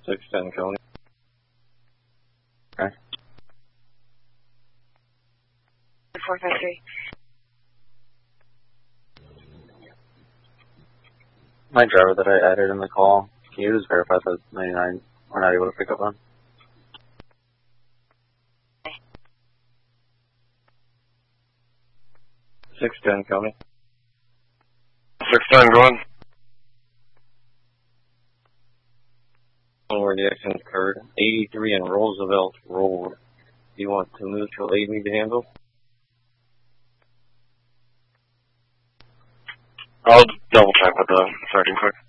610 Coney. Okay. 453. My driver that I added in the call, can you just verify that 99 we're not able to pick up on? $610 Coney. 610 going. Where the accident occurred, 83 in Roosevelt Road. Do you want to mutual aid me to handle? I'll double check with the sergeant quick.